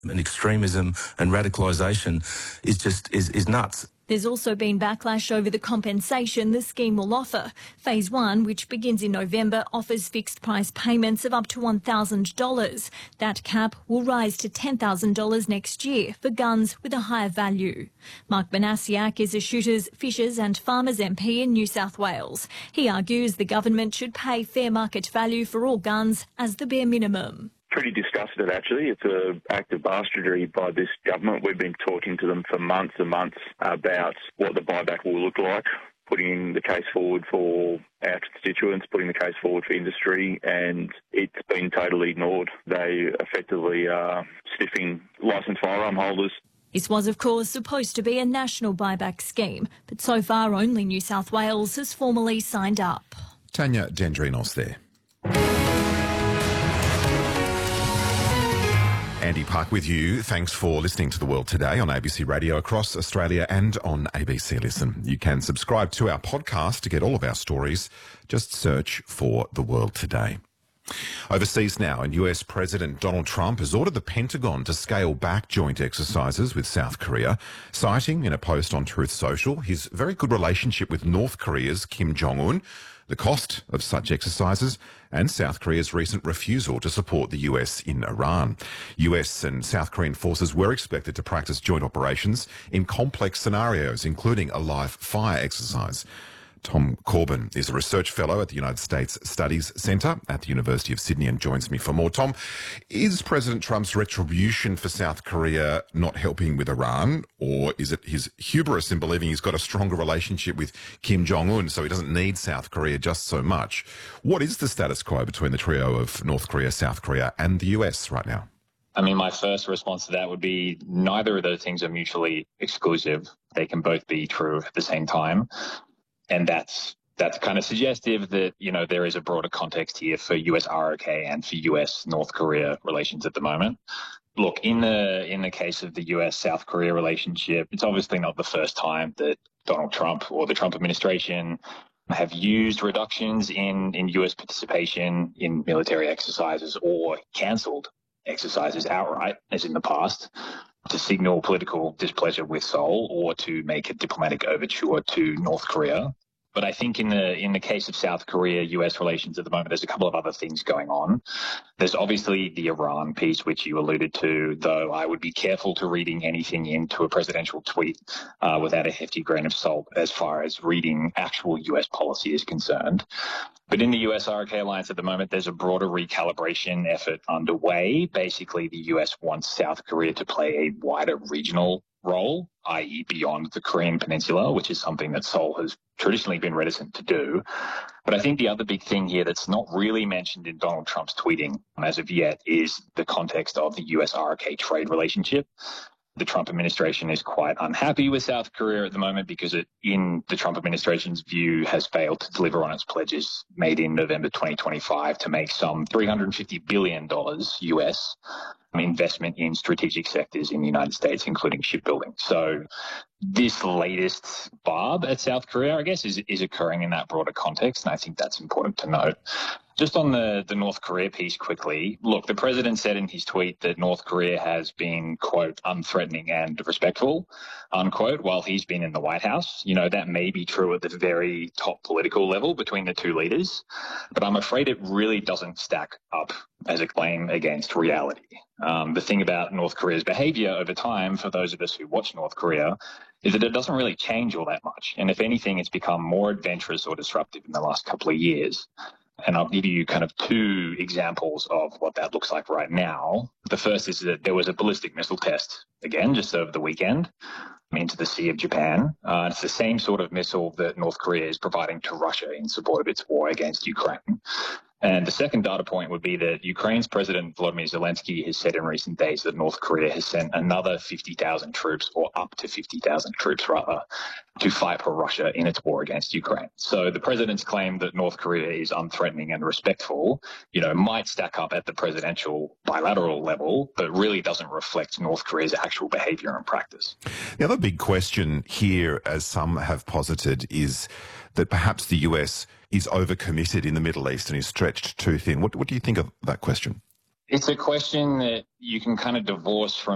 And extremism and radicalisation is nuts. There's also been backlash over the compensation the scheme will offer. Phase 1, which begins in November, offers fixed price payments of up to $1,000. That cap will rise to $10,000 next year for guns with a higher value. Mark Banasiak is a Shooters, Fishers and Farmers MP in New South Wales. He argues the government should pay fair market value for all guns as the bare minimum. Pretty disgusted, actually. It's an act of bastardry by this government. We've been talking to them for months and months about what the buyback will look like, putting the case forward for our constituents, putting the case forward for industry, and it's been totally ignored. They effectively are stiffing licensed firearm holders. This was, of course, supposed to be a national buyback scheme, but so far only New South Wales has formally signed up. Tanya Dendrinos there. Andy Park with you. Thanks for listening to The World Today on ABC Radio across Australia and on ABC Listen. You can subscribe to our podcast to get all of our stories. Just search for The World Today. Overseas now, and US President Donald Trump has ordered the Pentagon to scale back joint exercises with South Korea, citing in a post on Truth Social his very good relationship with North Korea's Kim Jong-un, the cost of such exercises, and South Korea's recent refusal to support the US in Iran. US and South Korean forces were expected to practice joint operations in complex scenarios, including a live fire exercise. Tom Corbin is a research fellow at the United States Studies Centre at the University of Sydney and joins me for more. Tom, is President Trump's retribution for South Korea not helping with Iran, or is it his hubris in believing he's got a stronger relationship with Kim Jong-un so he doesn't need South Korea just so much? What is the status quo between the trio of North Korea, South Korea and the US right now? I mean, my first response to that would be neither of those things are mutually exclusive. They can both be true at the same time. And that's kind of suggestive that, you know, there is a broader context here for US ROK and for US North Korea relations at the moment. Look, in the case of the US South Korea relationship, it's obviously not the first time that Donald Trump or the Trump administration have used reductions in US participation in military exercises or cancelled exercises outright, as in the past, to signal political displeasure with Seoul or to make a diplomatic overture to North Korea. But I think in the case of South Korea-US relations at the moment, there's a couple of other things going on. There's obviously the Iran piece, which you alluded to, though I would be careful to reading anything into a presidential tweet without a hefty grain of salt as far as reading actual US policy is concerned. But in the US-ROK alliance at the moment, there's a broader recalibration effort underway. Basically, the US wants South Korea to play a wider regional role, i.e. beyond the Korean Peninsula, which is something that Seoul has traditionally been reticent to do. But I think the other big thing here that's not really mentioned in Donald Trump's tweeting as of yet is the context of the US-ROK trade relationship. The Trump administration is quite unhappy with South Korea at the moment because it, in the Trump administration's view, has failed to deliver on its pledges made in November 2025 to make some $350 billion US investment in strategic sectors in the United States, including shipbuilding. So this latest barb at South Korea, I guess, is occurring in that broader context, and I think that's important to note. Just on the North Korea piece quickly, look, the president said in his tweet that North Korea has been, quote, unthreatening and respectful, unquote, while he's been in the White House. You know, that may be true at the very top political level between the two leaders, but I'm afraid it really doesn't stack up as a claim against reality. The thing about North Korea's behavior over time, for those of us who watch North Korea, is that it doesn't really change all that much. And if anything, it's become more adventurous or disruptive in the last couple of years. And I'll give you kind of two examples of what that looks like right now. The first is that there was a ballistic missile test, again, just over the weekend, into the Sea of Japan. It's the same sort of missile that North Korea is providing to Russia in support of its war against Ukraine. And the second data point would be that Ukraine's President Volodymyr Zelensky has said in recent days that North Korea has sent another 50,000 troops, or up to 50,000 troops rather, to fight for Russia in its war against Ukraine. So the president's claim that North Korea is unthreatening and respectful, you know, might stack up at the presidential bilateral level, but really doesn't reflect North Korea's actual behavior and practice. The other big question here, as some have posited, is that perhaps the US is overcommitted in the Middle East and is stretched too thin. What do you think of that question? It's a question that you can kind of divorce from